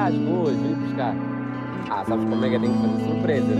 as coisas, vim buscar. Ah, sabes como é que eu tenho que fazer surpresa,